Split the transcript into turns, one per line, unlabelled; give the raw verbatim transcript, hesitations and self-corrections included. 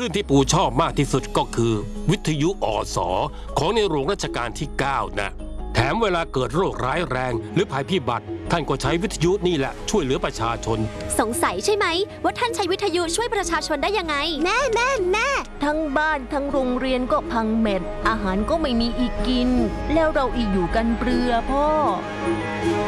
ลื่นที่ปู่ชอบมากที่สุดก็คือวิทยุอสของในหลวงรัชกาลที่เก้านะแถมเวลาเกิดโรคร้ายแรงหรือภัยพิบัติท่านก็ใช้วิทยุนี่แหละช่วยเหลือประชาชน
สงสัยใช่ไหมว่าท่านใช้วิทยุช่วยประชาชนได้ยังไงแม่แม่แม่ทั้งบ้านทั้งโรงเรียนก็พังเม็ดอาหารก็ไม่มีอีกกินแล้วเราอีกอยู่กันเปลือพ่อ